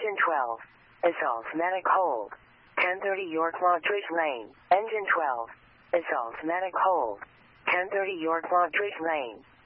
Engine 12. Assault medic hold. 1030 York Montreat Lane. Engine 12. Assault medic hold. 1030 York Montreat Lane.